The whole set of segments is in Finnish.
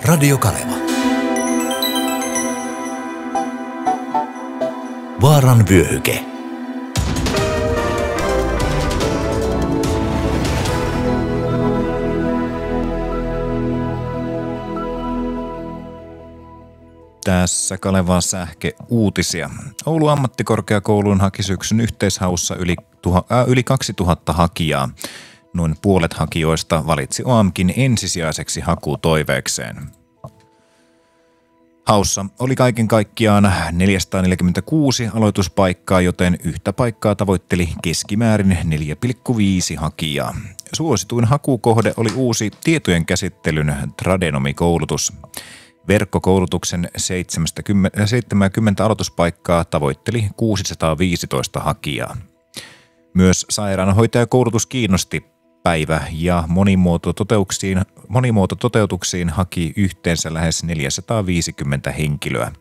Radio Kaleva. Vaaran vyöhyke. Tässä Kalevan sähkeuutisia. Oulun ammattikorkeakouluun haki syksyn yhteishaussa yli 2000 hakijaa. Noin puolet hakijoista valitsi OAMKin ensisijaiseksi hakutoiveekseen. Haussa oli kaiken kaikkiaan 446 aloituspaikkaa, joten yhtä paikkaa tavoitteli keskimäärin 4,5 hakijaa. Suosituin hakukohde oli uusi tietojen käsittelyn tradenomikoulutus. Verkkokoulutuksen 70 aloituspaikkaa tavoitteli 615 hakijaa. Myös sairaanhoitajakoulutus kiinnosti. Päivä- ja monimuotototeutuksiin haki yhteensä lähes 450 henkilöä.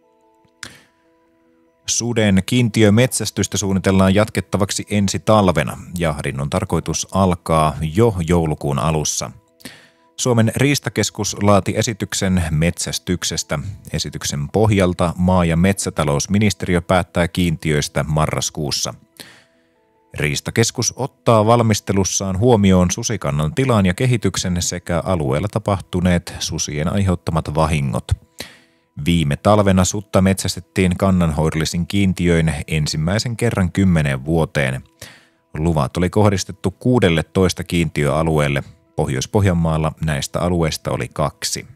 Suden kiintiömetsästystä suunnitellaan jatkettavaksi ensi talvena. Jahdin on tarkoitus alkaa jo joulukuun alussa. Suomen riistakeskus laati esityksen metsästyksestä. Esityksen pohjalta maa- ja metsätalousministeriö päättää kiintiöistä marraskuussa. Riistakeskus ottaa valmistelussaan huomioon susikannan tilan ja kehityksen sekä alueella tapahtuneet susien aiheuttamat vahingot. Viime talvena sutta metsästettiin kannanhoidollisin kiintiöin ensimmäisen kerran 10 vuoteen. Luvat oli kohdistettu 16 kiintiöalueelle. Pohjois-Pohjanmaalla näistä alueista oli 2.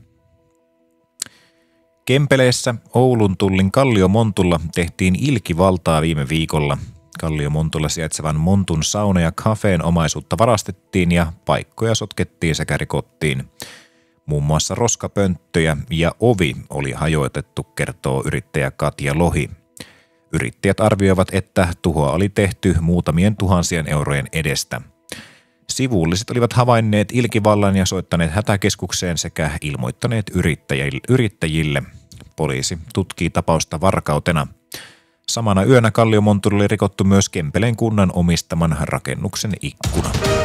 Kempeleessä Oulun tullin Kalliomontulla tehtiin ilkivaltaa viime viikolla. Kalliomontulla sijaitsevan Montun sauna ja kafeen omaisuutta varastettiin ja paikkoja sotkettiin sekä rikottiin. Muun muassa roskapönttöjä ja ovi oli hajoitettu, kertoo yrittäjä Katja Lohi. Yrittäjät arvioivat, että tuhoa oli tehty muutamien tuhansien eurojen edestä. Sivulliset olivat havainneet ilkivallan ja soittaneet hätäkeskukseen sekä ilmoittaneet yrittäjille. Poliisi tutkii tapausta varkautena. Samana yönä Kalliomontulla oli rikottu myös Kempeleen kunnan omistaman rakennuksen ikkuna.